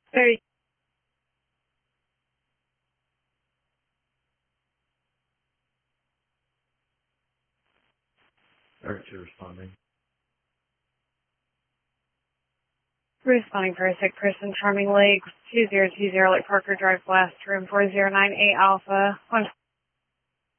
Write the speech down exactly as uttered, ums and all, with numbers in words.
Very. thirty-two responding. Responding for a sick person, Charming Lake, two zero two zero Lake Parker Drive West, room four zero nine eight Alpha. One